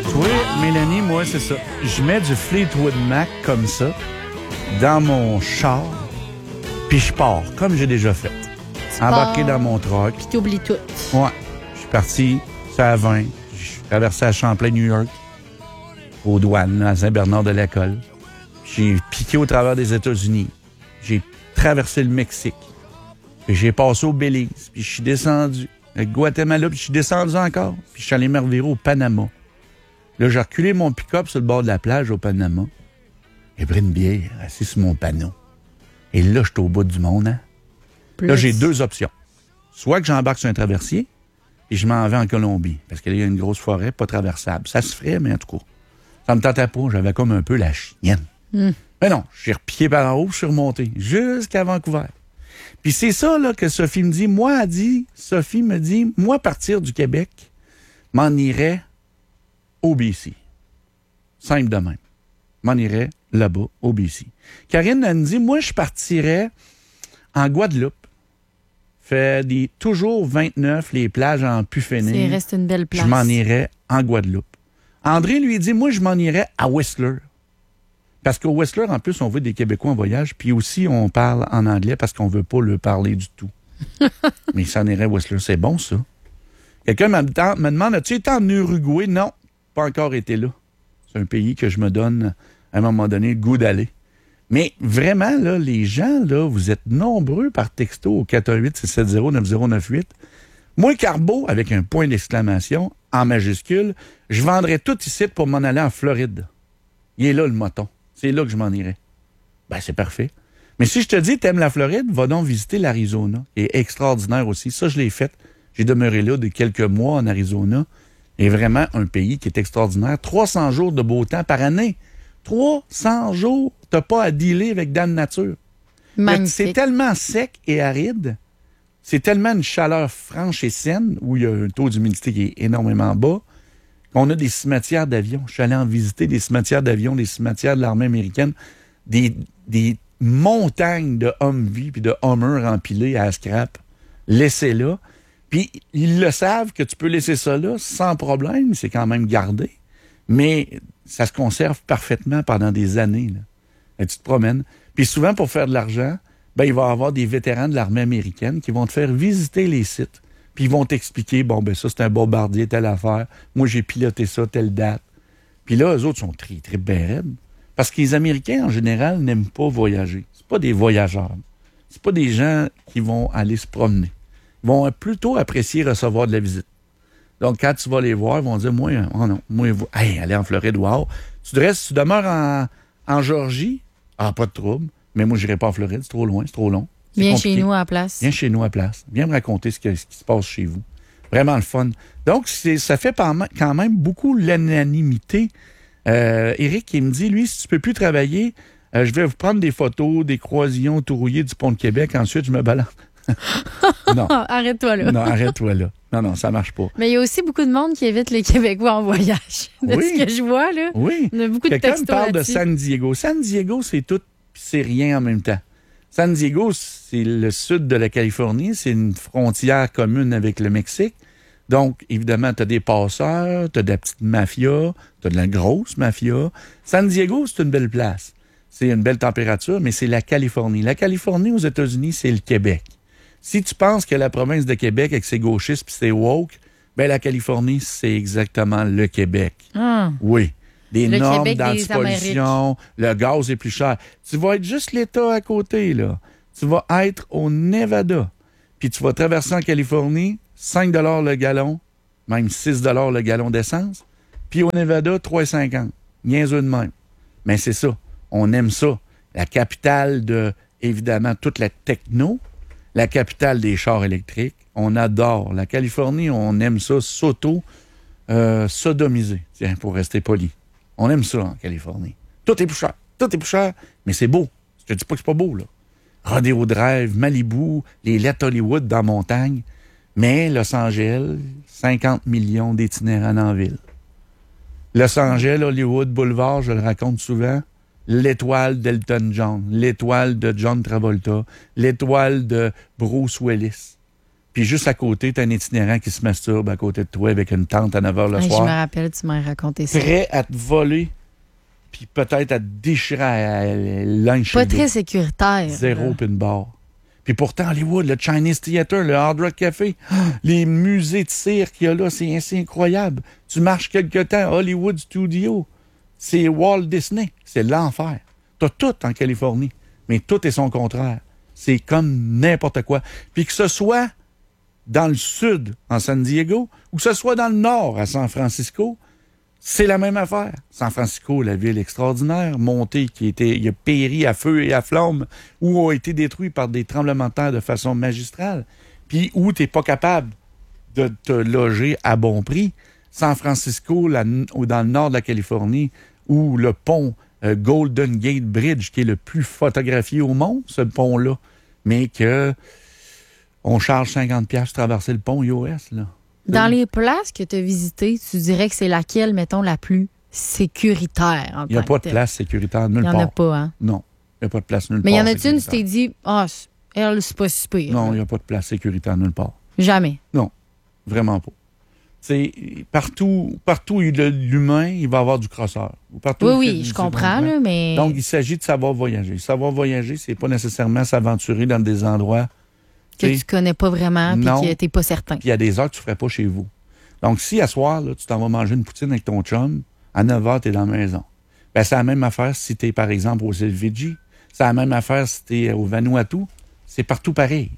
Tu vois, Mélanie, moi, c'est ça. Je mets du Fleetwood Mac comme ça dans mon char, puis je pars, comme j'ai déjà fait. Embarqué dans mon truck. Puis t'oublies tout. Ouais. Je suis parti, c'est à 20. Je suis traversé à Champlain, New York, aux douanes, à Saint-Bernard-de-la-Colle. J'ai piqué au travers des États-Unis. J'ai traversé le Mexique. Puis j'ai passé au Belize. Puis je suis descendu à Guatemala. Puis je suis descendu encore. Puis je suis allé me revirer au Panama. Là, j'ai reculé mon pick-up sur le bord de la plage au Panama. J'ai pris une bière assis sur mon panneau. Et là, je suis au bout du monde. Hein? Là, j'ai deux options. Soit que j'embarque sur un traversier et je m'en vais en Colombie. Parce qu'il y a une grosse forêt pas traversable. Ça se ferait, mais en tout cas, ça me tentait pas. J'avais comme un peu la chienne. Mais non, j'ai repiqué par en haut, je suis remonté jusqu'à Vancouver. Puis c'est ça là, que Sophie me dit. Sophie me dit, moi, partir du Québec, m'en irais au BC. Simple de même. M'en irais là-bas, au BC. Karine, elle me dit, moi, je partirais en Guadeloupe. Fait toujours 29, les plages en pu finir. Ça reste une belle place. Je m'en irais en Guadeloupe. André lui dit, moi, je m'en irais à Whistler. Parce qu'au Whistler, en plus, on veut des Québécois en voyage, puis aussi, on parle en anglais parce qu'on veut pas le parler du tout. Mais il s'en irait à Whistler. C'est bon, ça. Quelqu'un me demande, as-tu été en Uruguay? Non, pas encore été là. C'est un pays que je me donne, à un moment donné, le goût d'aller. Mais vraiment, là, les gens, là, vous êtes nombreux par texto au 418-670-9098. Moi, Carbo, avec un point d'exclamation, en majuscule, je vendrais tout ici pour m'en aller en Floride. Il est là, le moton. C'est là que je m'en irais. Ben, c'est parfait. Mais si je te dis, t'aimes la Floride, va donc visiter l'Arizona. Il est extraordinaire aussi. Ça, je l'ai fait. J'ai demeuré là de quelques mois en Arizona. C'est vraiment un pays qui est extraordinaire. 300 jours de beau temps par année. 300 jours, t'as pas à dealer avec Dame Nature. C'est tellement sec et aride. C'est tellement une chaleur franche et saine, où il y a un taux d'humidité qui est énormément bas, qu'on a des cimetières d'avions. Je suis allé en visiter des cimetières d'avions, des cimetières de l'armée américaine, des montagnes de Humvee puis de Hummer empilés à scrap, laissés là. Puis ils le savent que tu peux laisser ça là sans problème, c'est quand même gardé, mais ça se conserve parfaitement pendant des années. Là. Et tu te promènes. Puis souvent, pour faire de l'argent, ben il va y avoir des vétérans de l'armée américaine qui vont te faire visiter les sites. Puis ils vont t'expliquer, bon, ben ça, c'est un bombardier, telle affaire. Moi, j'ai piloté ça, telle date. Puis là, eux autres sont très bien raides. Parce que les Américains, en général, n'aiment pas voyager. C'est pas des voyageurs. C'est pas des gens qui vont aller se promener. Ils vont plutôt apprécier recevoir de la visite. Donc, quand tu vas les voir, ils vont dire, moi, oh non, moi, aller en Floride, wow. Tu demeures en Georgie, pas de trouble. Mais moi, je n'irai pas en Floride, c'est trop loin, c'est trop long. Viens chez nous à la place. Viens chez nous à la place. Viens me raconter ce qui se passe chez vous. Vraiment le fun. Donc, ça fait quand même beaucoup l'unanimité. Éric, il me dit, lui, si tu peux plus travailler, je vais vous prendre des photos des croisillons tout rouillés du pont de Québec. Ensuite, je me balance. Non. Arrête-toi là. Non, arrête-toi là. Non, ça marche pas. Mais il y a aussi beaucoup de monde qui évite les Québécois en voyage. De ce que je vois, là. Oui. Il y a beaucoup de Quelqu'un textos me parle là-dessus. de San Diego. San Diego, c'est tout puis c'est rien en même temps. San Diego, c'est le sud de la Californie. C'est une frontière commune avec le Mexique. Donc, évidemment, tu as des passeurs, tu as de la petite mafia, tu as de la grosse mafia. San Diego, c'est une belle place. C'est une belle température, mais c'est la Californie. La Californie, aux États-Unis, c'est le Québec. Si tu penses que la province de Québec, avec ses gauchistes puis ses woke, ben la Californie, c'est exactement le Québec. Oui. Des le normes Québec d'antipollution, le gaz est plus cher. Tu vas être juste l'État à côté, là. Tu vas être au Nevada. Puis tu vas traverser en Californie, 5 $ le gallon, même 6 $ le gallon d'essence. Puis au Nevada, 3,50. Niaiseux de même. Mais c'est ça. On aime ça. La capitale de, évidemment, toute la techno, la capitale des chars électriques. On adore. La Californie, on aime ça, sodomiser. Tiens, pour rester poli. On aime ça en Californie. Tout est plus cher, mais c'est beau. Je te dis pas que c'est pas beau, là. Rodeo Drive, Malibu, les Let's Hollywood dans la montagne. Mais Los Angeles, 50 millions d'itinérants en ville. Los Angeles, Hollywood, Boulevard, je le raconte souvent, l'étoile d'Elton John, l'étoile de John Travolta, l'étoile de Bruce Willis. Puis juste à côté, t'as un itinérant qui se masturbe à côté de toi avec une tente à 9 h le soir. Je me rappelle, tu m'as raconté ça. Prêt à te voler, puis peut-être à te déchirer à lunch. Pas très sécuritaire. Zéro puis une barre. Puis pourtant, Hollywood, le Chinese Theater, le Hard Rock Café, les musées de cirque qu'il y a là, c'est incroyable. Tu marches quelque temps, Hollywood Studio, c'est Walt Disney, c'est l'enfer. T'as tout en Californie, mais tout est son contraire. C'est comme n'importe quoi. Puis que ce soit dans le sud, en San Diego, ou que ce soit dans le nord, à San Francisco, c'est la même affaire. San Francisco, la ville extraordinaire, montée, il a péri à feu et à flamme, ou a été détruit par des tremblements de terre de façon magistrale, puis où tu n'es pas capable de te loger à bon prix. San Francisco, ou dans le nord de la Californie, où le pont Golden Gate Bridge, qui est le plus photographié au monde, ce pont-là, mais que on charge 50$ pour traverser le pont US, là. Dans les places que tu as visitées, tu dirais que c'est laquelle, mettons, la plus sécuritaire? Il n'y a pas de place sécuritaire nulle part. Il n'y en a pas, hein? Non, il n'y a pas de place nulle part. Mais il y en a une, tu t'es dit, elle, c'est pas si pire. Non, il n'y a pas de place sécuritaire nulle part. Jamais? Non, vraiment pas. C'est partout où il y a de l'humain, il va y avoir du crosseur. Oui, je comprends, là, mais... Donc, il s'agit de savoir voyager. Savoir voyager, c'est pas nécessairement s'aventurer dans des endroits que tu connais pas vraiment puis que t'es pas certain. Puis il y a des heures que tu ferais pas chez vous. Donc, si à soir, là, tu t'en vas manger une poutine avec ton chum, à 9 h, tu es dans la maison. Ben, c'est la même affaire si tu es, par exemple, aux îles Fidji. C'est la même affaire si tu es au Vanuatu. C'est partout pareil.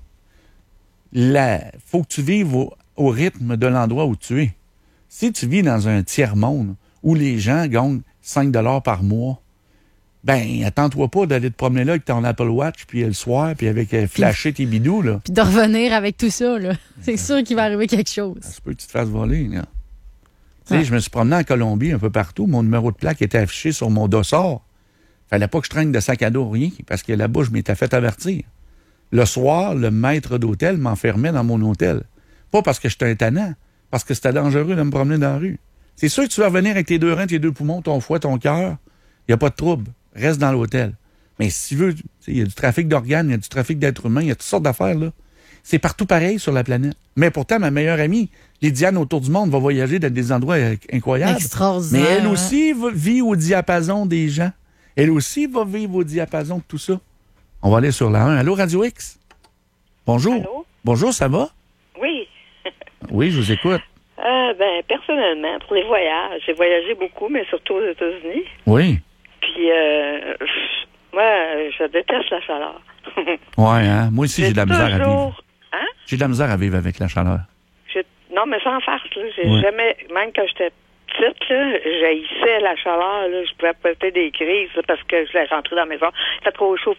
Faut que tu vives au rythme de l'endroit où tu es. Si tu vis dans un tiers-monde où les gens gagnent 5 $ par mois, ben, attends-toi pas d'aller te promener là avec ton Apple Watch, puis le soir, puis avec flasher tes bidous, là. Puis de revenir avec tout ça, là. C'est sûr qu'il va arriver quelque chose. Ça se peut que tu te fasses voler, là. Tu sais, je me suis promené en Colombie un peu partout. Mon numéro de plaque était affiché sur mon dossard. Fallait pas que je traîne de sac à dos, rien, parce que là-bas, je m'étais fait avertir. Le soir, le maître d'hôtel m'enfermait dans mon hôtel. Pas parce que j'étais un tannant, parce que c'était dangereux de me promener dans la rue. C'est sûr que tu vas revenir avec tes 2 reins, tes 2 poumons, ton foie, ton cœur. Il n'y a pas de trouble. Reste dans l'hôtel. Mais si tu veux, il y a du trafic d'organes, il y a du trafic d'êtres humains, il y a toutes sortes d'affaires, là. C'est partout pareil sur la planète. Mais pourtant, ma meilleure amie, Lydiane autour du monde, va voyager dans des endroits incroyables. Extraordinaire. Mais elle aussi vit au diapason des gens. Elle aussi va vivre au diapason de tout ça. On va aller sur la 1. Allô, Radio X? Bonjour. Allô? Bonjour, ça va? Oui. Oui, je vous écoute. Personnellement, pour les voyages, j'ai voyagé beaucoup, mais surtout aux États-Unis. Oui. Puis, moi, je déteste la chaleur. Ouais, hein? Moi aussi, j'ai de la misère à vivre. Hein? J'ai de la misère à vivre avec la chaleur. Non, mais sans farce, là. J'ai jamais, même quand j'étais petite, là, j'haïssais la chaleur, là. Je pouvais péter des crises, là, parce que je l'ai rentré dans la maison. Fait trop chaud.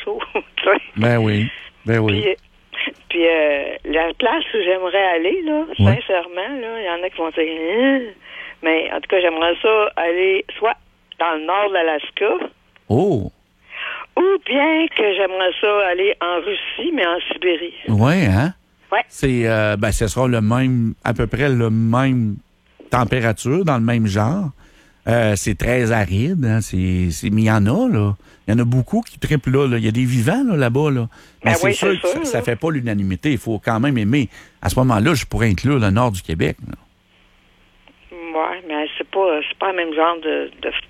Ben oui. Puis la place où j'aimerais aller, là, sincèrement, là, il y en a qui vont dire, mais en tout cas, j'aimerais ça aller soit dans le nord de l'Alaska. Oh! Ou bien que j'aimerais ça aller en Russie, mais en Sibérie. Oui, hein? Oui. Ce sera à peu près le même température, dans le même genre. C'est très aride, hein? Mais il y en a, là. Il y en a beaucoup qui trippent là. Il y a des vivants là-bas. Là. Mais c'est sûr que ça fait pas l'unanimité. Il faut quand même aimer. À ce moment-là, je pourrais inclure le nord du Québec. Oui, mais c'est pas le même genre de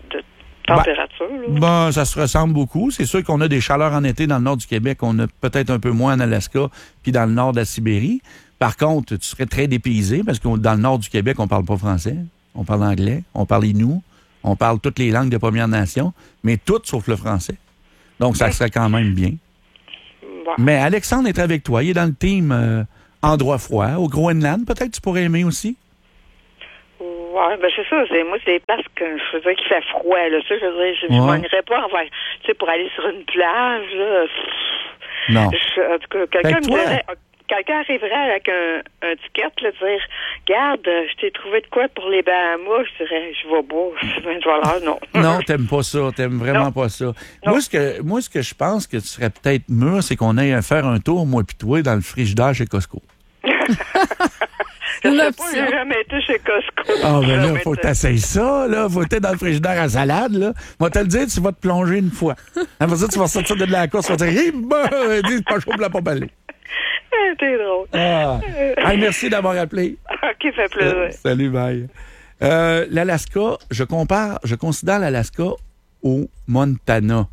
température. Ça se ressemble beaucoup. C'est sûr qu'on a des chaleurs en été dans le nord du Québec. On a peut-être un peu moins en Alaska puis dans le nord de la Sibérie. Par contre, tu serais très dépaysé parce que dans le nord du Québec, on parle pas français. On parle anglais. On parle inou. On parle toutes les langues de Première Nation, mais toutes sauf le français. Donc, ça serait quand même bien. Ouais. Mais Alexandre est avec toi. Il est dans le team endroit froid. Au Groenland, peut-être tu pourrais aimer aussi? Oui, c'est ça. Moi, c'est des places que je veux dire qu'il fait froid. Là. Ça, je veux dire, je m'en irais pas pour aller sur une plage. Là. Non. En tout cas, quelqu'un me dirait... Quelqu'un arriverait avec un ticket, là, dire regarde, je t'ai trouvé de quoi pour les Bahamas, je dirais, je vais boire, non. Non, t'aimes pas ça, t'aimes vraiment pas ça. Moi, ce que je pense que tu serais peut-être mûr, c'est qu'on aille faire un tour, moi pis toi, dans le frigidaire chez Costco. Je sais pas, j'ai jamais été chez Costco. Ah, ben là, faut que t'essayes ça, là. Faut être dans le frigidaire à salade, là. Moi, te le dire, tu vas te plonger une fois. Après ça, tu vas sortir de la course, tu vas dire, dis, c'est pas chaud pour la pompe aller. T'es drôle. Hey, merci d'avoir appelé. OK, fait plaisir. Salut, bye. L'Alaska, je considère l'Alaska au Montana.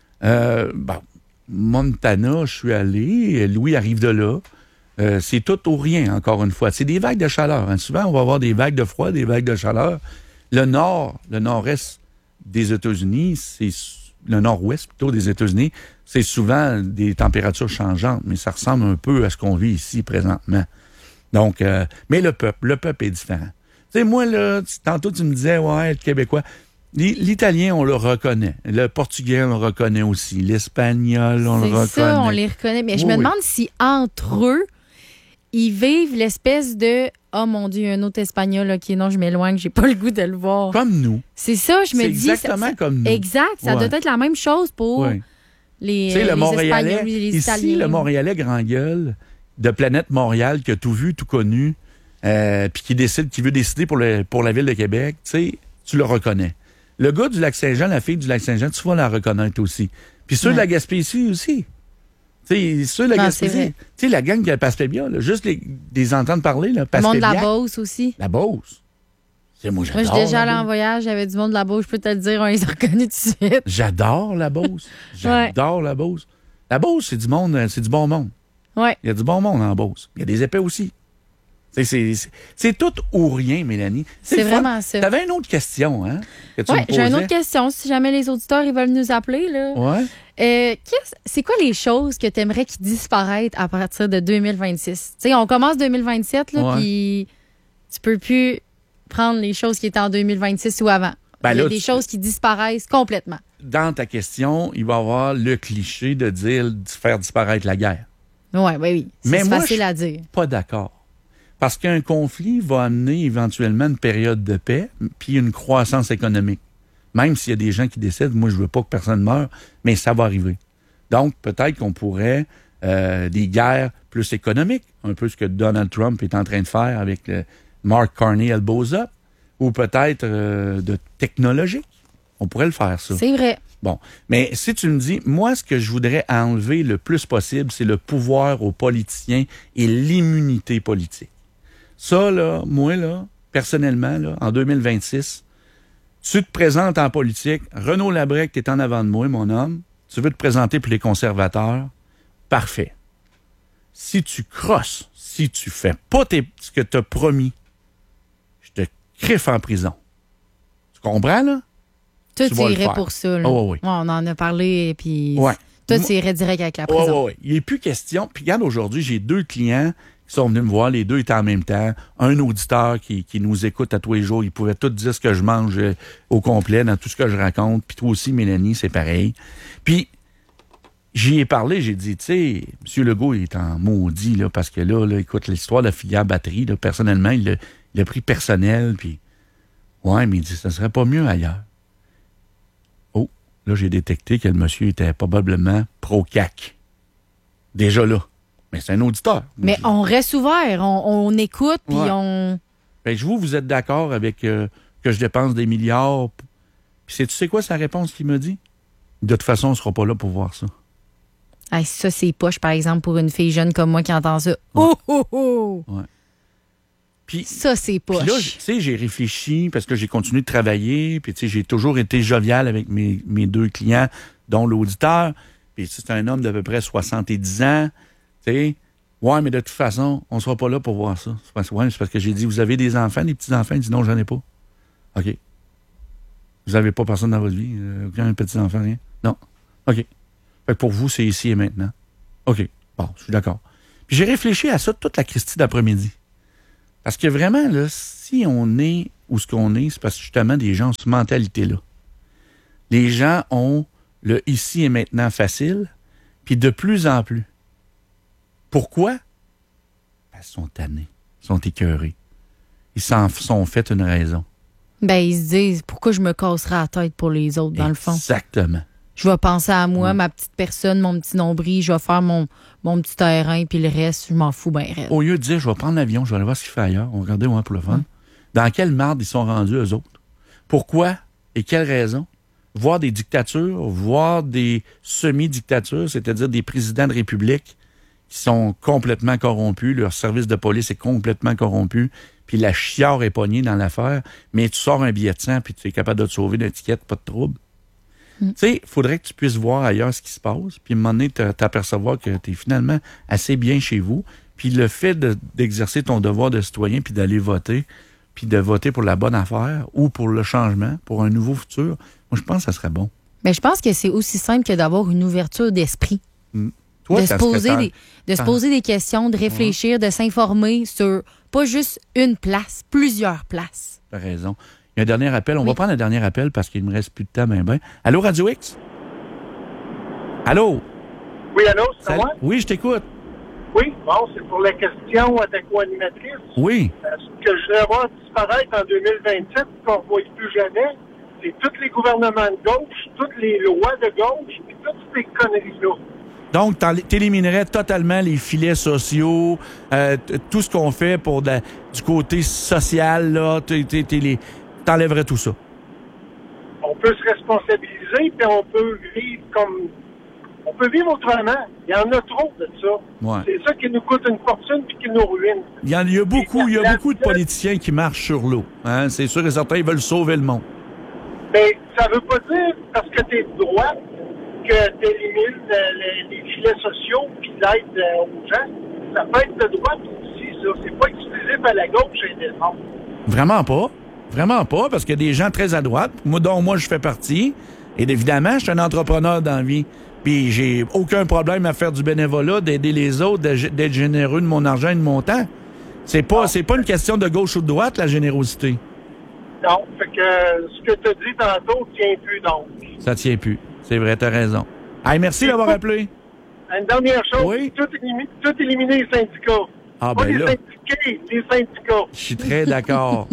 Montana, je suis allé. Louis arrive de là. C'est tout ou rien, encore une fois. C'est des vagues de chaleur. Hein. Souvent, on va avoir des vagues de froid, des vagues de chaleur. Le nord-est des États-Unis, le nord-ouest plutôt des États-Unis, c'est souvent des températures changeantes, mais ça ressemble un peu à ce qu'on vit ici présentement. Donc, mais le peuple est différent. Tu sais, moi, là, tantôt, tu me disais, ouais, le Québécois. L'italien, on le reconnaît. Le portugais, on le reconnaît aussi. L'espagnol, on le reconnaît. C'est ça, on les reconnaît. Mais je me demande si entre eux, ils vivent l'espèce de « Oh mon Dieu, un autre espagnol, OK, non, je m'éloigne, j'ai pas le goût de le voir. » Comme nous. C'est ça, je me dis. C'est exactement comme nous. Exact, ça doit être la même chose pour les Espagnols, les Italiens. Ici, le Montréalais grand gueule de Planète Montréal qui a tout vu, tout connu, puis qui veut décider pour la Ville de Québec, tu sais, tu le reconnais. Le gars du Lac-Saint-Jean, la fille du Lac-Saint-Jean, tu vas la reconnaître aussi. Puis ceux de la Gaspésie aussi. Tu sais, ceux de la Gaspésie. Tu sais, la gang qui a Pastébia, là, juste les entendre parler, là, le monde de la Beauce aussi. La Beauce. Moi, je suis déjà allée en voyage, j'avais du monde de la Beauce, je peux te le dire, on les a reconnus tout de suite. J'adore la Beauce. J'adore la Beauce. La Beauce, c'est du monde, c'est du bon monde. Ouais. Il y a du bon monde en Beauce. Il y a des épais aussi. C'est tout ou rien, Mélanie. C'est vraiment ça. Tu avais une autre question, hein? Oui, j'ai une autre question. Si jamais les auditeurs ils veulent nous appeler, là. Ouais. C'est quoi les choses que tu aimerais qu'ils disparaissent à partir de 2026? Tu sais, on commence 2027, là, puis tu peux plus prendre les choses qui étaient en 2026 ou avant. Il y a des choses qui disparaissent complètement. Dans ta question, il va y avoir le cliché de faire disparaître la guerre. Oui. C'est facile à dire. Pas d'accord. Parce qu'un conflit va amener éventuellement une période de paix puis une croissance économique. Même s'il y a des gens qui décèdent, moi, je veux pas que personne meure, mais ça va arriver. Donc, peut-être qu'on pourrait des guerres plus économiques, un peu ce que Donald Trump est en train de faire avec le Mark Carney Elbows Up, ou peut-être de technologique. On pourrait le faire, ça. C'est vrai. Bon, mais si tu me dis, moi, ce que je voudrais enlever le plus possible, c'est le pouvoir aux politiciens et l'immunité politique. Ça, là, moi, là, personnellement, là, en 2026, tu te présentes en politique, Renaud Labrec, t'es en avant de moi, mon homme, tu veux te présenter pour les conservateurs, parfait. Si tu crosses, si tu fais pas ce que t'as promis, je te criffe en prison. Tu comprends, là? Toi, tu irais pour ça, là. Oh, oui. On en a parlé, puis toi, tu irais direct avec la prison. Oui. Il n'est plus question. Puis regarde, aujourd'hui, j'ai 2 clients qui sont venus me voir, les 2 étaient en même temps. Un auditeur qui nous écoute à tous les jours, il pouvait tout dire ce que je mange au complet dans tout ce que je raconte. Puis toi aussi, Mélanie, c'est pareil. Puis j'y ai parlé, j'ai dit, tu sais, M. Legault, il est en maudit, là, parce que là, écoute, l'histoire de la filière batterie, là, personnellement, il l'a pris personnel, puis ouais, mais il dit, ça serait pas mieux ailleurs. Oh, là, j'ai détecté que le monsieur était probablement pro-CAQ. Déjà là. Mais c'est un auditeur. Mais on reste ouvert, on écoute, puis on... Ben, vous êtes d'accord avec que je dépense des milliards? Puis tu sais quoi sa réponse qu'il m'a dit? De toute façon, on ne sera pas là pour voir ça. Hey, ça, c'est poche, par exemple, pour une fille jeune comme moi qui entend ça. Ouais. Ouais. Puis, ça, c'est poche. Puis là, tu sais, j'ai réfléchi parce que j'ai continué de travailler. Puis, tu sais, j'ai toujours été jovial avec mes 2 clients, dont l'auditeur. Puis, c'est un homme d'à peu près 70 ans. Tu sais, ouais, mais de toute façon, on ne sera pas là pour voir ça. C'est parce que j'ai dit, vous avez des enfants, des petits-enfants? Il dit, non, j'en ai pas. OK. Vous n'avez pas personne dans votre vie? Aucun petit-enfant, rien? Non. OK. Fait que pour vous, c'est ici et maintenant. OK. Bon, je suis d'accord. Puis j'ai réfléchi à ça toute la Christie d'après-midi. Parce que vraiment, là, si on est où ce qu'on est, c'est parce que justement, des gens ont cette mentalité-là. Les gens ont le ici et maintenant facile, puis de plus en plus. Pourquoi? Parce qu'ils sont tannés, ils sont écœurés. Ils s'en sont fait une raison. Ben, ils se disent, pourquoi je me casserais la tête pour les autres, dans le fond? Exactement. Je vais penser à moi, ma petite personne, mon petit nombril, je vais faire mon petit terrain, puis le reste, je m'en fous bien raide. Au lieu de dire, je vais prendre l'avion, je vais aller voir ce qu'il fait ailleurs, on va regarder pour le fun. Dans quelle marde ils sont rendus, eux autres? Pourquoi et quelle raison? Voir des dictatures, voir des semi-dictatures, c'est-à-dire des présidents de république qui sont complètement corrompus. Leur service de police est complètement corrompu. Puis la chiare est pognée dans l'affaire. Mais tu sors un billet de 100 puis tu es capable de te sauver d'une étiquette, pas de trouble. Tu sais, il faudrait que tu puisses voir ailleurs ce qui se passe. Puis à un moment donné, t'apercevoir que tu es finalement assez bien chez vous. Puis le fait d'exercer ton devoir de citoyen puis d'aller voter, puis de voter pour la bonne affaire ou pour le changement, pour un nouveau futur, moi, je pense que ça serait bon. Mais je pense que c'est aussi simple que d'avoir une ouverture d'esprit. Toi, de se poser des questions, de réfléchir, de s'informer sur pas juste une place, plusieurs places. Tu as raison. Il y a un dernier appel. On va prendre un dernier appel parce qu'il ne me reste plus de temps. Ben. Allô, Radio X? Allô? Oui, allô, c'est moi? Oui, je t'écoute. Oui, bon, c'est pour la question de co-animatrice. Oui. Ce que je vais voir disparaître en 2027, qu'on ne voit plus jamais, c'est tous les gouvernements de gauche, toutes les lois de gauche, puis toutes ces conneries-là. Donc, tu éliminerais totalement les filets sociaux, tout ce qu'on fait pour du côté social, là, t'enlèverais tout ça. On peut se responsabiliser, puis on peut vivre on peut vivre autrement. Il y en a trop de ça. Ouais. C'est ça qui nous coûte une fortune puis qui nous ruine. Il y a beaucoup de politiciens qui marchent sur l'eau. Hein? C'est sûr et certain, ils veulent sauver le monde. Mais ça veut pas dire, parce que tu es de droite, que tu élimines les filets sociaux puis l'aide aux gens. Ça peut être de droite aussi, ça. C'est pas exclusif à la gauche et des autres. Vraiment pas. Vraiment pas, parce qu'il y a des gens très à droite, dont moi je fais partie. Et évidemment, je suis un entrepreneur dans la vie. Puis j'ai aucun problème à faire du bénévolat, d'aider les autres, d'être généreux de mon argent et de mon temps. C'est pas une question de gauche ou de droite, la générosité. Non, fait que ce que tu as dit tantôt tient plus donc. Ça tient plus. C'est vrai, t'as raison. Hey, merci d'avoir appelé. Une dernière chose, oui? tout éliminer les syndicats. Ah, pas ben les là. Les syndicats. Je suis très d'accord.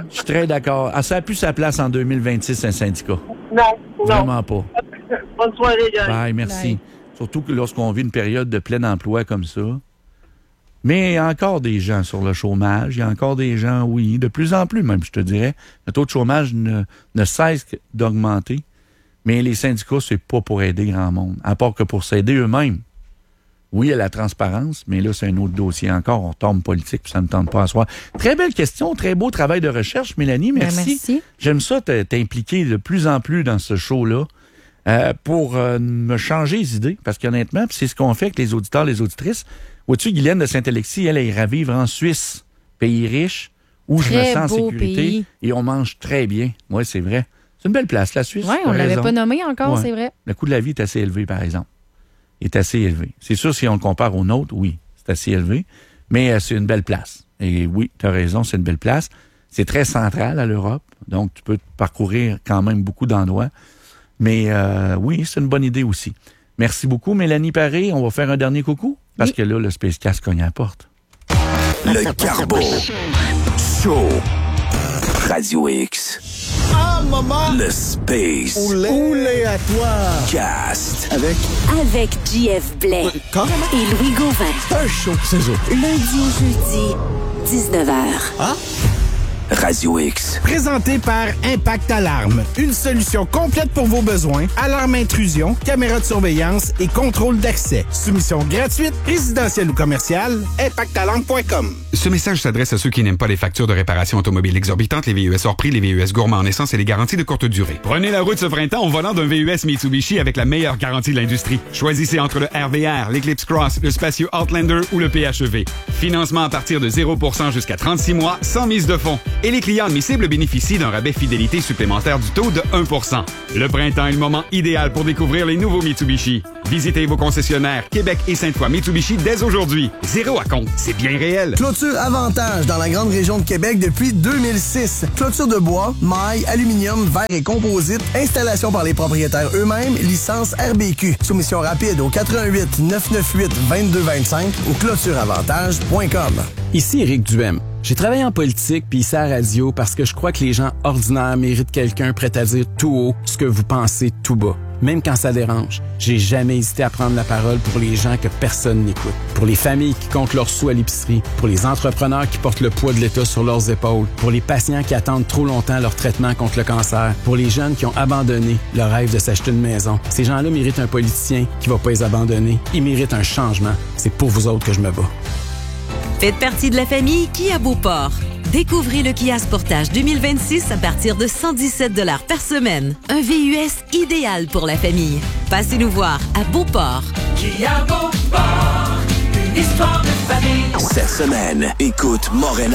Ah, ça n'a plus sa place en 2026, un syndicat. Non. Vraiment pas. Bonne soirée, gars. Bye, merci. Bye. Surtout que lorsqu'on vit une période de plein emploi comme ça. Mais il y a encore des gens sur le chômage. Il y a encore des gens, oui, de plus en plus même, je te dirais. Le taux de chômage ne cesse d'augmenter. Mais les syndicats, c'est pas pour aider grand monde, à part que pour s'aider eux-mêmes. Oui, il y a la transparence, mais là, c'est un autre dossier encore. On tombe politique, puis ça ne tente pas à soi. Très belle question, très beau travail de recherche, Mélanie. Merci. Merci. J'aime ça t'impliquer de plus en plus dans ce show-là pour me changer les idées, parce qu'honnêtement, c'est ce qu'on fait avec les auditeurs, les auditrices. Vois-tu, Guylaine de Saint-Alexis, elle ira vivre en Suisse, pays riche, où je me sens en sécurité. Pays. Et on mange très bien. Oui, c'est vrai. C'est une belle place, la Suisse. Oui, on ne l'avait pas nommé encore, c'est vrai. Le coût de la vie est assez élevé, par exemple. Il est assez élevé. C'est sûr, si on le compare au nôtre, oui, c'est assez élevé. Mais c'est une belle place. Et oui, tu as raison, c'est une belle place. C'est très central à l'Europe. Donc, tu peux parcourir quand même beaucoup d'endroits. Mais oui, c'est une bonne idée aussi. Merci beaucoup, Mélanie Paré. On va faire un dernier coucou. Parce que là, le Space Cast cogne à la porte. Le Carbo Show. Radio X. Ah, maman! Le Space. Oulé à toi! Cast. Avec JF Blais. Carrément. Et Louis Gauvin. Un show, c'est ça. Lundi au jeudi, 19h. Ah? Radio X. Présenté par Impact Alarme. Une solution complète pour vos besoins. Alarme intrusion, caméra de surveillance et contrôle d'accès. Soumission gratuite, résidentielle ou commerciale. ImpactAlarme.com. Ce message s'adresse à ceux qui n'aiment pas les factures de réparation automobile exorbitantes, les VUS hors prix, les VUS gourmands en essence et les garanties de courte durée. Prenez la route ce printemps au volant d'un VUS Mitsubishi avec la meilleure garantie de l'industrie. Choisissez entre le RVR, l'Eclipse Cross, le Spacio Outlander ou le PHEV. Financement à partir de 0% jusqu'à 36 mois, sans mise de fonds. Et les clients admissibles bénéficient d'un rabais fidélité supplémentaire du taux de 1%. Le printemps est le moment idéal pour découvrir les nouveaux Mitsubishi. Visitez vos concessionnaires Québec et Sainte-Foy Mitsubishi dès aujourd'hui. 0 à compte, c'est bien réel. Clôture Avantage dans la grande région de Québec depuis 2006. Clôture de bois, maille, aluminium, verre et composite. Installation par les propriétaires eux-mêmes. Licence RBQ. Soumission rapide au 88 998 2225 ou clôtureavantage.com. Ici Éric Duhem. J'ai travaillé en politique puis ici à la radio parce que je crois que les gens ordinaires méritent quelqu'un prêt à dire tout haut ce que vous pensez tout bas. même quand ça dérange. J'ai jamais hésité à prendre la parole pour les gens que personne n'écoute. Pour les familles qui comptent leurs sous à l'épicerie, pour les entrepreneurs qui portent le poids de l'État sur leurs épaules, pour les patients qui attendent trop longtemps leur traitement contre le cancer, pour les jeunes qui ont abandonné le rêve de s'acheter une maison. Ces gens-là méritent un politicien qui va pas les abandonner. Ils méritent un changement. C'est pour vous autres que je me bats. Faites partie de la famille Kia Beauport. Découvrez le Kia Sportage 2026 à partir de 117 $ par semaine. Un VUS idéal pour la famille. Passez nous voir à Beauport. Kia Beauport, une histoire de famille. Cette semaine, écoute Morena